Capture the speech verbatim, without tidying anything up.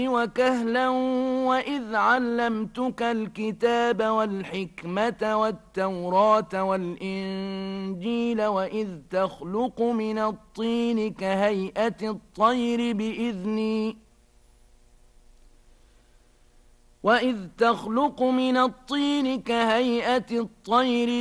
وكهلا وإذ علمتك الكتاب والحكمة والتوراة والإنجيل وإذ تخلق من الطين كهيئة الطير بإذني وإذ تخلق من الطين كهيئة الطير